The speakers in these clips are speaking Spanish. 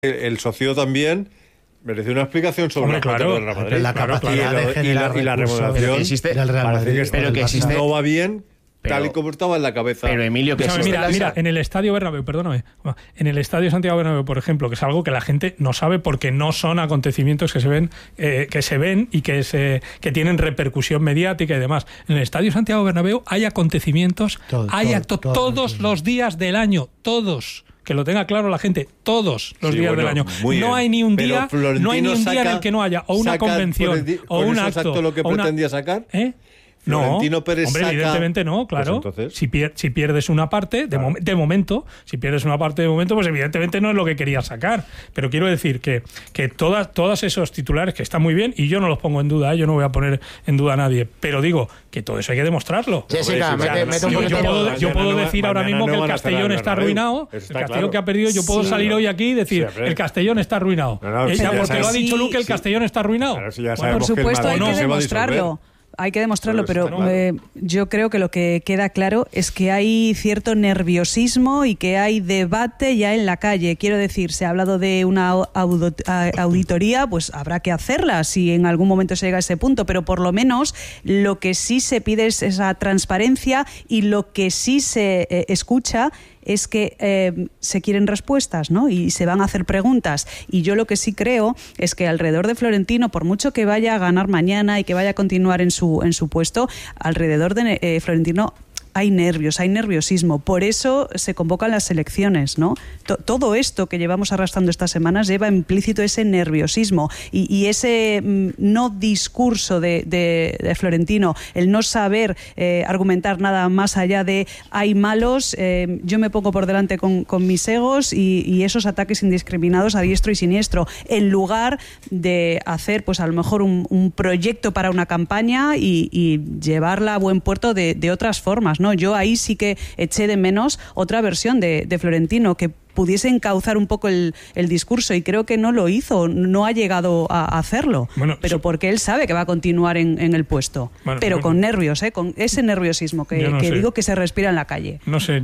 el socio también merece una explicación sobre el Real Madrid. La capacidad de generar y la remuneración del Real Madrid, pero que existe, no va bien. Tal y como estaba en la cabeza. Pero Emilio, que mira, en el Estadio Bernabéu, perdóname, en el Estadio Santiago Bernabéu, por ejemplo, que es algo que la gente no sabe porque no son acontecimientos que se ven y que tienen repercusión mediática y demás. En el Estadio Santiago Bernabéu hay acontecimientos, hay actos todos los días del año, todos. Que lo tenga claro la gente, todos los días del año. No hay ni un día, en el que no haya o una convención o un acto. ¿Lo que pretendía sacar? No, Pérez hombre, evidentemente no, claro. Pues entonces, si pierdes una parte, de momento, pues evidentemente no es lo que querías sacar. Pero quiero decir que todas esos titulares, que están muy bien, y yo no los pongo en duda, yo no voy a poner en duda a nadie, pero digo que todo eso hay que demostrarlo. Jessica, yo puedo decir ahora mismo que el Castellón está arruinado, el Castellón que ha perdido, yo puedo salir hoy aquí y decir, el Castellón está arruinado. Porque lo ha dicho Luque, el Castellón está arruinado. Por supuesto, hay que demostrarlo. Hay que demostrarlo, pero yo creo que lo que queda claro es que hay cierto nerviosismo y que hay debate ya en la calle. Quiero decir, se ha hablado de una auditoría, pues habrá que hacerla si en algún momento se llega a ese punto, pero por lo menos lo que sí se pide es esa transparencia y lo que sí se escucha es que se quieren respuestas, ¿no? Y se van a hacer preguntas. Y yo lo que sí creo es que alrededor de Florentino, por mucho que vaya a ganar mañana y que vaya a continuar en su puesto, alrededor de Florentino hay nervios, hay nerviosismo. Por eso se convocan las elecciones, ¿no? Todo esto que llevamos arrastrando estas semanas lleva implícito ese nerviosismo y ese no discurso de Florentino, el no saber argumentar nada más allá de hay malos, yo me pongo por delante con mis egos y esos ataques indiscriminados a diestro y siniestro, en lugar de hacer pues a lo mejor un proyecto para una campaña y llevarla a buen puerto de otras formas, ¿no? Yo ahí sí que eché de menos otra versión de Florentino, que pudiese encauzar un poco el discurso, y creo que no lo hizo, no ha llegado a hacerlo, pero porque él sabe que va a continuar en el puesto, con nervios, con ese nerviosismo que digo que se respira en la calle. No sé,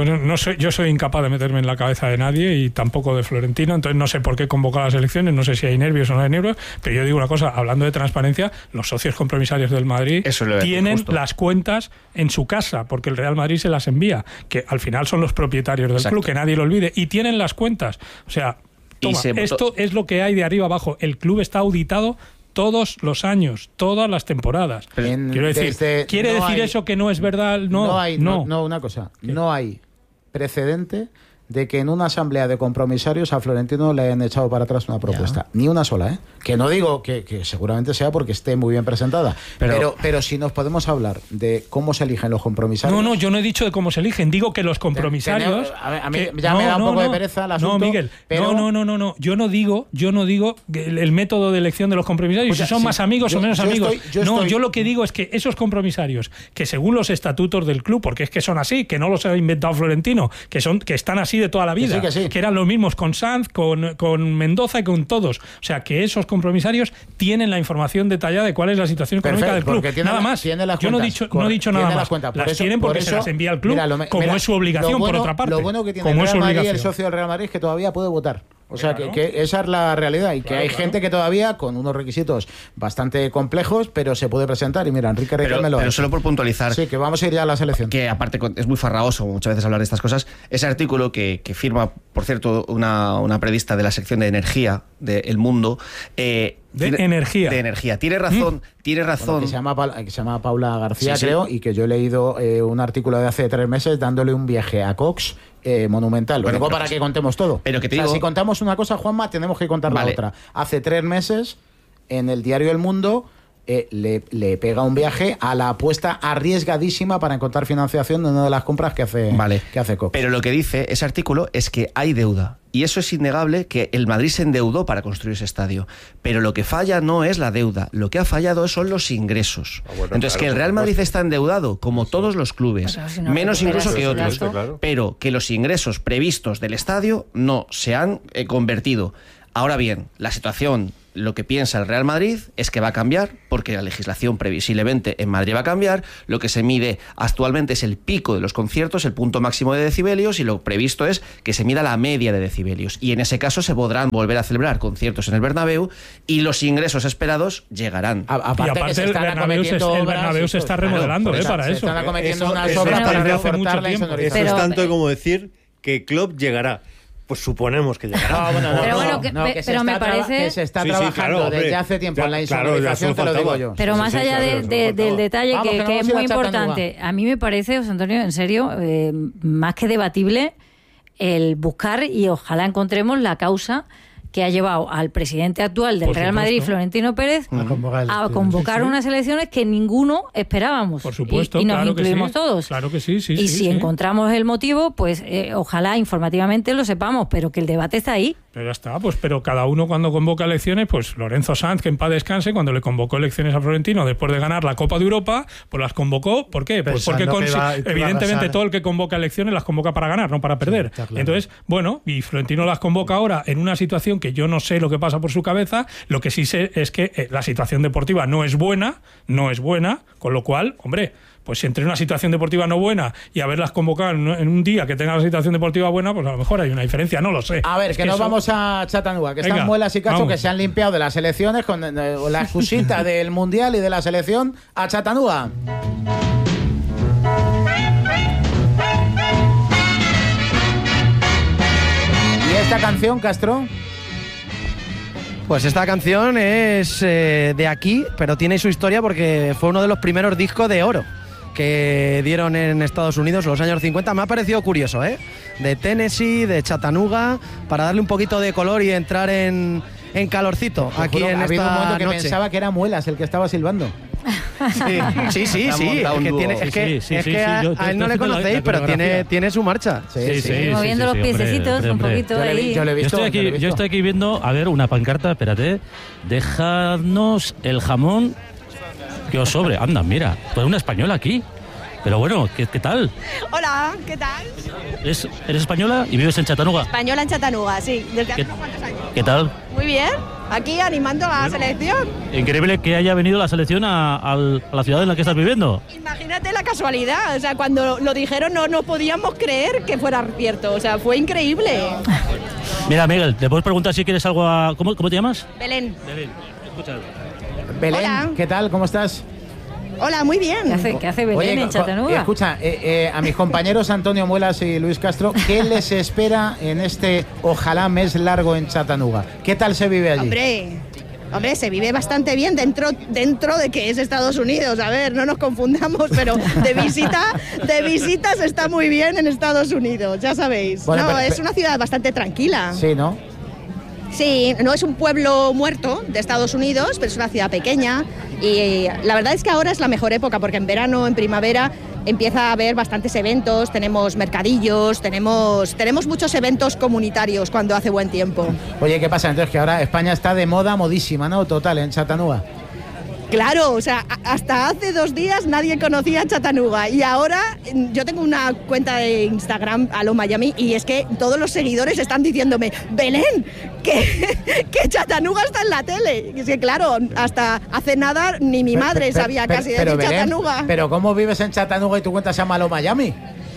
yo soy incapaz de meterme en la cabeza de nadie y tampoco de Florentino, entonces no sé por qué convocar las elecciones, no sé si hay nervios o no hay nervios, pero yo digo una cosa, hablando de transparencia, los socios compromisarios del Madrid tienen las cuentas en su casa, porque el Real Madrid se las envía, que al final son los propietarios del club, que nadie lo olvide, y tienen las cuentas. O sea, esto es lo que hay de arriba abajo. El club está auditado todos los años, todas las temporadas. Quiero decir, ¿quiere decir eso que no es verdad? No hay precedente de que en una asamblea de compromisarios a Florentino le hayan echado para atrás una propuesta. Ni una sola, ¿eh? Que no digo que seguramente sea porque esté muy bien presentada. Pero si nos podemos hablar de cómo se eligen los compromisarios... No, yo no he dicho de cómo se eligen. Digo que los compromisarios... A mí ya me da un poco de pereza el asunto. No, Miguel. Pero... No. Yo no digo el método de elección de los compromisarios, si son más amigos o menos amigos. Yo lo que digo es que esos compromisarios, que según los estatutos del club, porque es que son así, que no los ha inventado Florentino, que están así de toda la vida, que eran los mismos con Sanz, con Mendoza y con todos. O sea, que esos compromisarios tienen la información detallada de cuál es la situación económica del club. Nada más. Yo no he dicho nada más. Las tienen porque se las envía al club, como es su obligación, por otra parte. Lo bueno que tiene el Real Madrid, el socio del Real Madrid, es que todavía puede votar. O sea, que esa es la realidad, y que hay gente que todavía, con unos requisitos bastante complejos, pero se puede presentar. Y mira, Enrique Riquelme pero solo por puntualizar. Sí, que vamos a ir ya a la selección. Que aparte es muy farragoso muchas veces hablar de estas cosas. Ese artículo que firma, por cierto, una periodista de la sección de energía de El Mundo... De energía. Tiene razón. Bueno, que se llama Paula García, creo, y que yo he leído un artículo de hace 3 meses dándole un viaje a Cox monumental. Luego para que contemos todo. Pero que te digo... si contamos una cosa, Juanma, tenemos que contar la otra. Hace 3 meses, en el diario El Mundo, le pega un viaje a la apuesta arriesgadísima para encontrar financiación de una de las compras que hace Cox. Pero lo que dice ese artículo es que hay deuda. Y eso es innegable, que el Madrid se endeudó para construir ese estadio. Pero lo que falla no es la deuda, lo que ha fallado son los ingresos. Entonces, que el Real Madrid está endeudado, como todos los clubes, menos incluso que otros, pero que los ingresos previstos del estadio no se han convertido. Ahora bien, la situación lo que piensa el Real Madrid es que va a cambiar, porque la legislación previsiblemente en Madrid va a cambiar. Lo que se mide actualmente es el pico de los conciertos, el punto máximo de decibelios, y lo previsto es que se mida la media de decibelios. Y en ese caso se podrán volver a celebrar conciertos en el Bernabéu y los ingresos esperados llegarán. Aparte el Bernabéu se está remodelando para eso. Se están acometiendo unas obras para reforzar la insonorización. Eso es tanto como decir que Klopp llegará. Pues suponemos que llegará. Pero me parece que se está trabajando desde hace tiempo en la insonorización, te lo digo yo. Pero más allá del detalle, que es muy importante, a mí me parece, José Antonio, en serio, más que debatible el buscar, y ojalá encontremos la causa que ha llevado al presidente actual del Real Madrid, Florentino Pérez, a convocar unas elecciones que ninguno esperábamos. Por supuesto, y nos incluimos todos. Claro que sí. Y si encontramos el motivo, pues ojalá informativamente lo sepamos, pero que el debate está ahí. Pero ya está, pero cada uno cuando convoca elecciones, pues Lorenzo Sanz, que en paz descanse, cuando le convocó elecciones a Florentino después de ganar la Copa de Europa, pues las convocó. ¿Por qué? Pues porque evidentemente todo el que convoca elecciones las convoca para ganar, no para perder. Sí, claro. Entonces, y Florentino las convoca ahora en una situación que yo no sé lo que pasa por su cabeza. Lo que sí sé es que la situación deportiva no es buena, con lo cual, hombre, pues si entre una situación deportiva no buena y haberlas convocado en un día que tenga la situación deportiva buena, pues a lo mejor hay una diferencia, no lo sé. A ver, que nos vamos a Chattanooga, que están Muelas y Cacho, que se han limpiado de las elecciones con la excusita del Mundial y de la selección, a Chattanooga. ¿Y esta canción, Castro? Pues esta canción es de aquí, pero tiene su historia porque fue uno de los primeros discos de oro que dieron en Estados Unidos en los años 50. Me ha parecido curioso, de Tennessee, de Chattanooga, para darle un poquito de color y entrar en calorcito aquí en esta un momento que noche. Pensaba que era Muelas el que estaba silbando. Sí. Es que a él no le conocéis, pero tiene su marcha. Moviendo los piececitos un poquito ahí. Yo estoy aquí viendo, a ver, una pancarta, espérate. Dejadnos el jamón que os sobre. Anda, mira, pues una española aquí. Pero bueno, ¿qué tal? Hola, ¿qué tal? ¿Eres española y vives en Chattanooga? Española en Chattanooga, sí, desde hace unos cuantos años. ¿Qué tal? Muy bien, aquí animando a la selección. Increíble que haya venido la selección a la ciudad en la que estás viviendo. Imagínate la casualidad, o sea, cuando lo dijeron no podíamos creer que fuera cierto, o sea, fue increíble. Mira, Miguel, ¿te puedes preguntar si quieres algo a... ¿Cómo te llamas? Belén. Escucha. Belén, hola. ¿Qué tal? ¿Cómo estás? Hola, muy bien. ¿Qué hace Belén en Chattanooga? Escucha, a mis compañeros Antonio Muelas y Luis Castro, ¿qué les espera en este ojalá mes largo en Chattanooga? ¿Qué tal se vive allí? Hombre, se vive bastante bien dentro de que es Estados Unidos. A ver, no nos confundamos, pero de visitas está muy bien en Estados Unidos, ya sabéis. Bueno, es una ciudad bastante tranquila. Sí, ¿no? Sí, no es un pueblo muerto de Estados Unidos, pero es una ciudad pequeña y la verdad es que ahora es la mejor época porque en verano, en primavera empieza a haber bastantes eventos, tenemos mercadillos, tenemos muchos eventos comunitarios cuando hace buen tiempo. Oye, ¿qué pasa? Entonces que ahora España está de moda, modísima, ¿no? Total, en Chattanooga. Claro, o sea, hasta hace 2 días nadie conocía Chattanooga y ahora yo tengo una cuenta de Instagram, Alo Miami, y es que todos los seguidores están diciéndome, Belén, que Chattanooga está en la tele. Y es que claro, hasta hace nada ni mi madre sabía casi de Chattanooga. Pero ¿cómo vives en Chattanooga y tu cuenta se llama Alo Miami?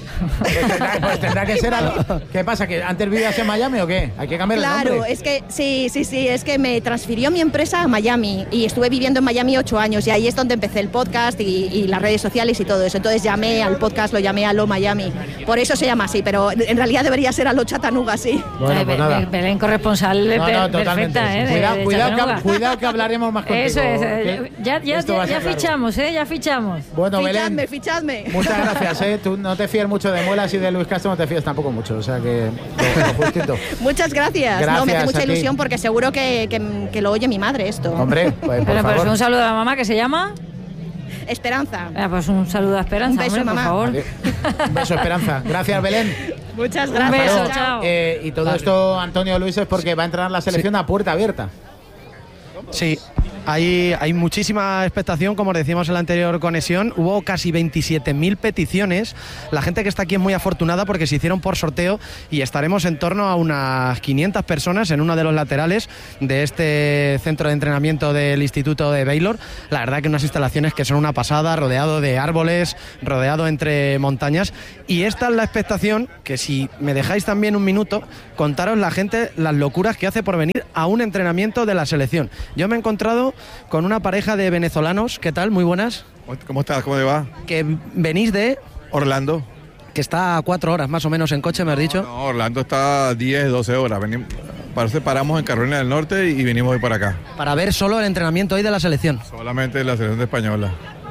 Pues tendrá que ser algo. ¿Qué pasa? ¿Que antes vivías en Miami o qué? Hay que cambiar el nombre. Claro, es que sí, es que me transfirió mi empresa a Miami y estuve viviendo en Miami 8 años y ahí es donde empecé el podcast y las redes sociales y todo eso. Entonces llamé al podcast, lo llamé a Lo Miami. Por eso se llama así, pero en realidad debería ser a Lo Chattanooga, sí. Bueno, pues Belén corresponsal perfecta, cuidado que hablaremos más contigo. Eso es, ya fichamos, ya fichamos. Bueno, Belén, fichadme. Muchas gracias, tú no te fíes mucho de Muelas y de Luis Castro, no te fíes tampoco mucho, o sea que lo justito. Muchas gracias. No, me hace mucha ilusión porque seguro que lo oye mi madre esto. Hombre, pues por favor. Pero un saludo a la mamá, que se llama Esperanza. Pues un saludo a Esperanza. Un beso, hombre, mamá. Por favor. Un beso, Esperanza. Gracias, Belén. Muchas gracias. Un beso, chao. Y todo esto, Antonio Luis, es porque va a entrar la selección a puerta abierta. Sí. Hay muchísima expectación, como decíamos en la anterior conexión. Hubo casi 27.000 peticiones. La gente que está aquí es muy afortunada porque se hicieron por sorteo y estaremos en torno a unas 500 personas en uno de los laterales de este centro de entrenamiento del Instituto de Baylor. La verdad que unas instalaciones que son una pasada, rodeado de árboles, rodeado entre montañas. Y esta es la expectación, que si me dejáis también un minuto, contaros la gente las locuras que hace por venir a un entrenamiento de la selección. Yo me he encontrado con una pareja de venezolanos. ¿Qué tal? Muy buenas. ¿Cómo estás? ¿Cómo te va? Que venís de Orlando. Que está a 4 horas más o menos en coche, me has dicho. No, Orlando está a 10, 12 horas. Paramos en Carolina del Norte y venimos hoy para acá. Para ver solo el entrenamiento hoy de la selección. Solamente la selección española.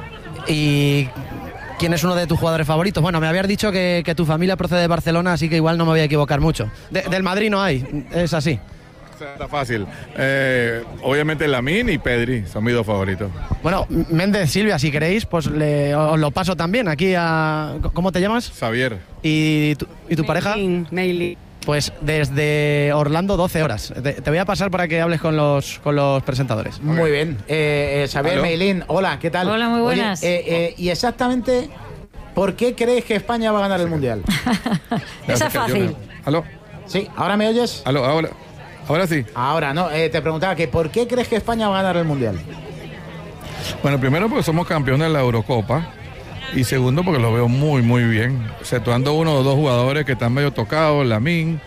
¿Y quién es uno de tus jugadores favoritos? Bueno, me habías dicho que tu familia procede de Barcelona, así que igual no me voy a equivocar mucho. Del Madrid no hay, es así. Está fácil. Obviamente Lamine y Pedri son mis dos favoritos. Bueno, Méndez, Silvia, si queréis, pues os lo paso también aquí a... ¿Cómo te llamas? Xavier. ¿Y tu pareja? Meilín. Pues desde Orlando 12 horas. Te voy a pasar para que hables con los presentadores. Muy bien. Xavier, Meilín, hola, ¿qué tal? Hola, muy buenas. Oye, y exactamente, ¿por qué crees que España va a ganar el Mundial? Esa es fácil. ¿Aló? Sí, ¿ahora me oyes? ¿Aló? Ahora sí. Ahora, no, te preguntaba que ¿por qué crees que España va a ganar el Mundial? Bueno, primero porque somos campeones de la Eurocopa y segundo porque lo veo muy, muy bien. Exceptuando uno o dos jugadores que están medio tocados, Lamine,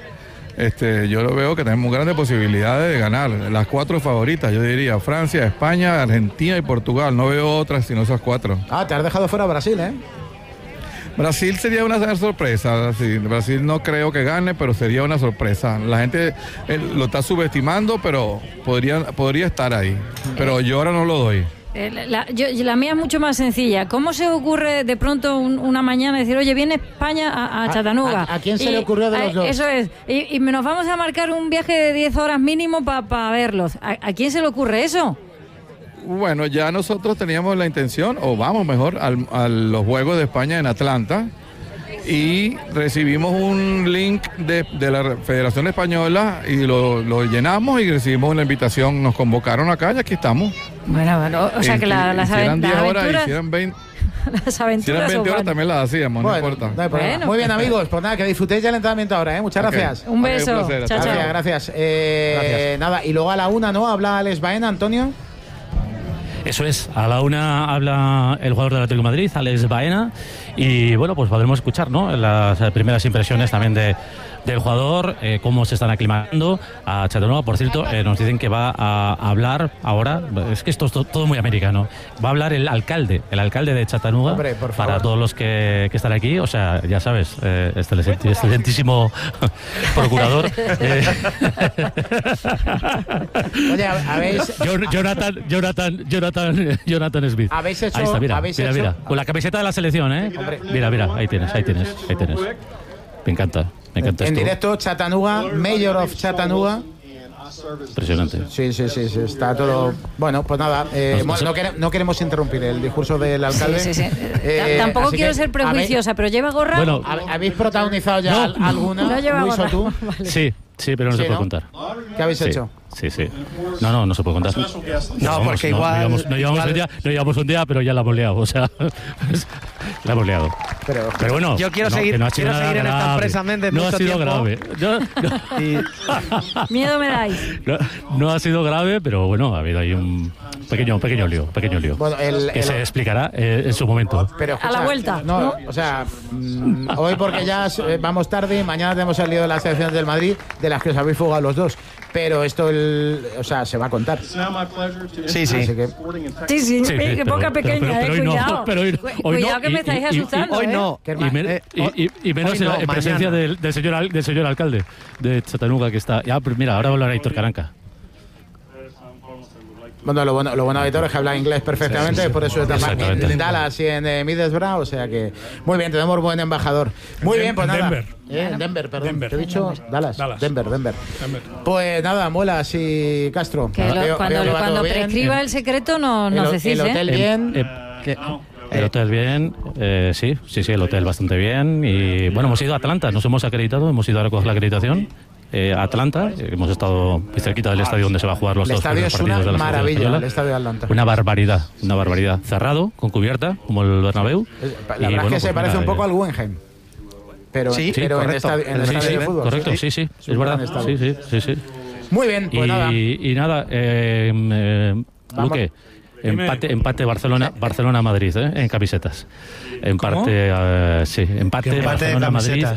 yo lo veo que tenemos grandes posibilidades de ganar. Las 4 favoritas, yo diría, Francia, España, Argentina y Portugal. No veo otras sino esas 4. Ah, te has dejado fuera a Brasil, ¿eh? Brasil sería una sorpresa. Sí, Brasil no creo que gane, pero sería una sorpresa. La gente lo está subestimando, pero podría estar ahí. Pero yo ahora no lo doy. La mía es mucho más sencilla. ¿Cómo se ocurre de pronto una mañana decir, oye, viene España a Chattanooga? ¿A quién se le ocurrió de los dos? Eso es. Y nos vamos a marcar un viaje de 10 horas mínimo para verlos. ¿A quién se le ocurre eso? Bueno, ya nosotros teníamos la intención, o vamos mejor, a los Juegos de España en Atlanta y recibimos un link de la Federación Española y lo llenamos y recibimos una invitación, nos convocaron acá y aquí estamos. Bueno, o sea que las hicieran 10 horas, aventuras... hicieran 20... Las aventuras, si eran 20 horas también las hacíamos, bueno, no importa. No hay problema. Muy bien, amigos, pues nada, que disfrutéis ya el entrenamiento ahora, ¿eh? Muchas gracias. Un beso. Un placer, chao, chao. Gracias. Nada, y luego a la 1, ¿no? Habla Alex Baena, Antonio. Eso es, a la 1 habla el jugador del Atlético de Madrid, Alex Baena, y bueno, pues podremos escuchar, ¿no?, las primeras impresiones también del jugador, cómo se están aclimatando a Chattanooga. Por cierto, nos dicen que va a hablar ahora, es que esto es todo muy americano, va a hablar el alcalde de Chattanooga. Hombre, por favor. Para todos los que están aquí, o sea, ya sabes, excelentísimo procurador. Oye, habéis... Jonathan Smith. ¿Habéis hecho...? Ahí está, mira, ¿habéis mira, hecho? mira, con la camiseta de la selección, ¿eh? Hombre. Mira, ahí tienes. Me encanta En esto. directo, Chattanooga, Mayor of Chattanooga. Impresionante. Sí, está todo... Bueno, pues nada, no queremos interrumpir el discurso del alcalde. Sí. Tampoco quiero ser prejuiciosa, pero ¿lleva gorra? Bueno, ¿habéis protagonizado ya alguna? No lleva Luis, gorra. ¿o tú? Vale. Sí, pero no se puede contar. ¿Qué habéis hecho? Sí. No se puede contar. No, porque igual... No llevamos un día, pero ya la hemos liado, o sea... la hemos liado. Pero bueno... Yo quiero seguir en esta empresa, Méndez, no ha mucho sido tiempo. grave. Miedo me dais. No ha sido grave, pero bueno, ha habido ahí un pequeño lío. Bueno, que se explicará en su momento. Pero, escucha, a la vuelta. No, o sea, hoy porque ya vamos tarde, mañana tenemos el lío de las selecciones del Madrid, de las que os habéis fugado los dos. Pero esto, se va a contar. Sí. Sí, qué boca pequeña, cuidado. Cuidado que me estáis asustando. Hoy no. Y menos en presencia del señor alcalde de Chattanooga, que está... Ya, mira, ahora va a hablar Héctor Caranca. Bueno, lo bueno de Héctor es que habla inglés perfectamente, por eso está en Dallas y en Middlesbrough, o sea que muy bien, tenemos buen embajador. Muy bien, pues nada. Denver, perdón. ¿Te he dicho? Dallas. Denver. Pues nada, Muelas y Castro. Cuando prescriba el secreto nos decís, el hotel bien. El hotel bien, sí, el hotel bastante bien. Y bueno, hemos ido a Atlanta, nos hemos acreditado, hemos ido a recoger la acreditación Atlanta, hemos estado muy cerquita del estadio donde se va a jugar los dos partidos de la selección española. El estadio de Atlanta. Una barbaridad, cerrado, con cubierta, como el Bernabéu. La verdad es que se parece un poco al Guggenheim. Pero en el estadio de fútbol. Correcto, sí, es verdad. Sí. Muy bien, pues nada. Y nada, Luque, empate Barcelona-Madrid, en camisetas. Empate Barcelona-Madrid.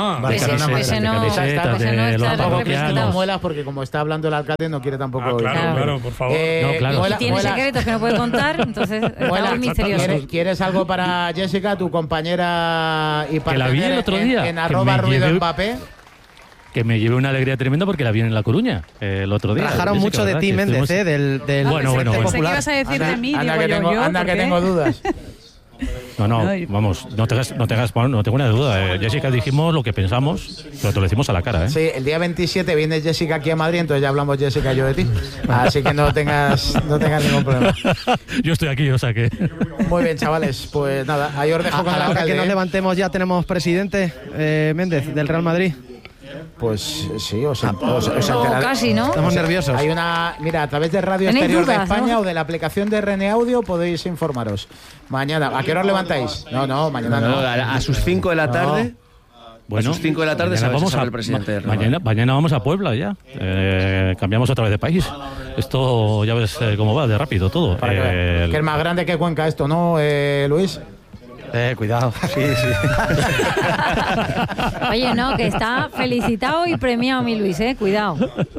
No muelas porque como está hablando el alcalde no quiere tampoco... Claro, por favor. Y tiene secretos que no puede contar, entonces está muy misterioso. ¿Quieres algo para Jessica, tu compañera y que la vi el otro día, en @ruidombappé? Que me llevé una alegría tremenda porque la vi en La Coruña el otro día. Rajaron mucho de ti, Méndez, del bueno. Pensé que ibas a decir de mí, anda que tengo dudas. No, vamos, no tengas, no tengo una duda. Jessica, dijimos lo que pensamos, pero te lo decimos a la cara, ¿eh? Sí, el día 27 viene Jessica aquí a Madrid, entonces ya hablamos Jessica y yo de ti. Así que no tengas ningún problema. Yo estoy aquí, o sea que... Muy bien, chavales, pues nada, ahí os dejo con el alcalde. Que nos levantemos ya tenemos presidente, Méndez, del Real Madrid. Pues sí, os casi, ¿no? Estamos nerviosos. Hay mira, a través de Radio Exterior de España, ¿no? O de la aplicación de RN Audio podéis informaros. Mañana, ¿a qué hora os levantáis? No, mañana no. A sus 5 de la tarde. Bueno, a sus 5 de la tarde vamos a el presidente. Mañana vamos a Puebla ya. Cambiamos otra vez de país. Esto ya ves cómo va, de rápido todo. Que es más grande que Cuenca esto, ¿no, Luis? Cuidado. Sí. Oye, no, que está felicitado y premiado mi Luis, cuidado.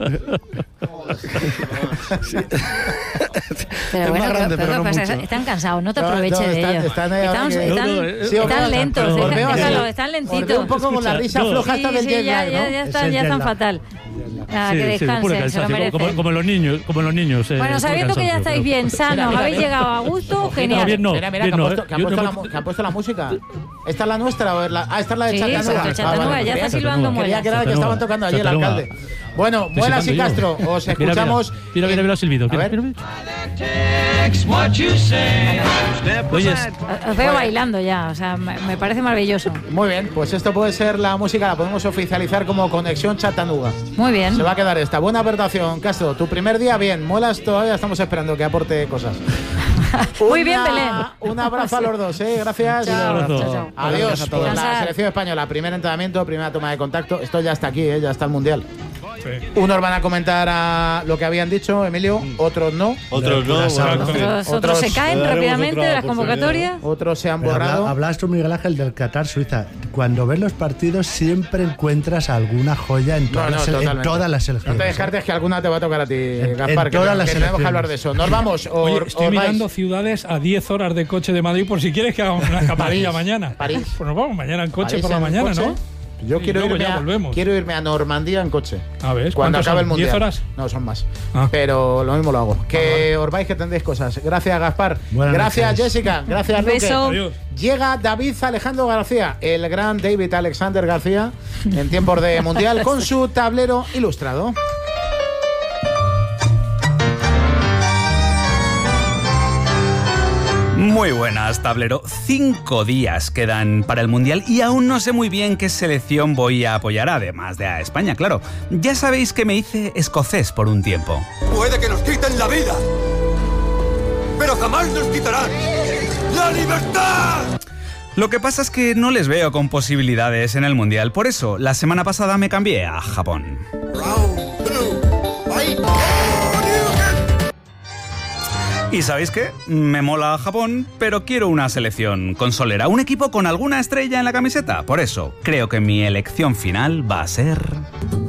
Sí. Pero bueno, están cansados, no te aproveches de ellos. Están lentos, déjalo, están lentitos. Un poco con la risa floja hasta del jet lag, ¿no? Ya están fatal. Nada, que descansen, se lo merecen. Como los niños. Bueno, sabiendo que ya estáis bien, sanos, habéis llegado a gusto, genial. Mira, que han puesto la música. ¿Esta es la nuestra o es la...? Esta es la de Chattanooga. Sí, Chattanooga, ya está silbando muelas. Quería que era la que estaban tocando allí el alcalde. Bueno, Muelas y Castro, os escuchamos... Mira el silbido. Oye, os veo bailando ya, o sea, me parece maravilloso. Muy bien, pues esto puede ser la música, la podemos oficializar como Conexión Chattanooga. Muy bien. Se va a quedar esta. Buena aportación, Castro. Tu primer día, bien. Muelas todavía estamos esperando que aporte cosas. Muy bien, Belén. Un abrazo a los dos, Gracias. Chao. Adiós por la selección española. Primer entrenamiento, primera toma de contacto. Esto ya está aquí, ya está el Mundial. Sí. Unos van a comentar lo que habían dicho, Emilio, otros no. Otros se caen rápidamente de las convocatorias. Otros se han borrado. Hablas tú, Miguel Ángel, del Qatar-Suiza. Cuando ves los partidos siempre encuentras alguna joya en todas las selecciones. No te descartes que alguna te va a tocar a ti, Gaspar, que tenemos que hablar de eso. Nos vamos. Oye, estoy mirando ciudades a 10 horas de coche de Madrid por si quieres que hagamos una escapadilla mañana. París. Pues nos vamos mañana en coche por la mañana, ¿no? Yo quiero irme a Normandía en coche. A ver, cuando acabe el Mundial. ¿10 horas? No, son más. Pero lo mismo lo hago. Que os vais, que tendréis cosas. Gracias, Gaspar. Gracias, Jessica. Gracias, Luque. Llega David Alejandro García, el gran David Alexander García, en tiempos de Mundial, con su tablero ilustrado. Muy buenas, tablero. 5 días quedan para el Mundial y aún no sé muy bien qué selección voy a apoyar, además de a España, claro. Ya sabéis que me hice escocés por un tiempo. Puede que nos quiten la vida, pero jamás nos quitarán ¡la libertad! Lo que pasa es que no les veo con posibilidades en el Mundial. Por eso, la semana pasada me cambié a Japón. ¿Y sabéis qué? Me mola Japón, pero quiero una selección consolera, un equipo con alguna estrella en la camiseta. Por eso, creo que mi elección final va a ser...